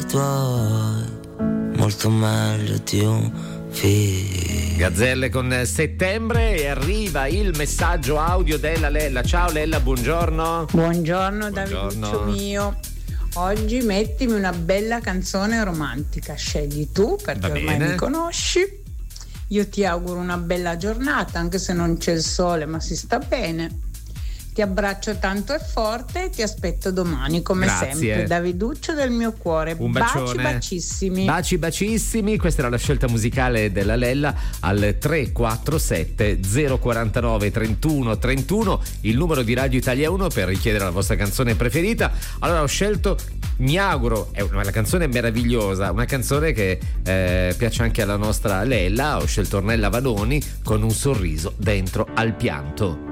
tuoi, molto meglio di un figlio. Gazzelle con Settembre, e arriva il messaggio audio della Lella. Ciao Lella, buongiorno. Buongiorno Daviduccio mio. Oggi mettimi una bella canzone romantica, scegli tu perché ormai mi conosci. Io ti auguro una bella giornata, anche se non c'è il sole, ma si sta bene. Ti abbraccio tanto e forte e ti aspetto domani come sempre. Daviduccio del mio cuore, un bacione. Baci bacissimi. Baci bacissimi. Questa era la scelta musicale della Lella al 347 049 31 31, il numero di Radio Italia 1 per richiedere la vostra canzone preferita. Allora ho scelto, mi auguro, è una canzone meravigliosa, una canzone che piace anche alla nostra Lella. Ho scelto Ornella Vanoni con Un sorriso dentro al pianto.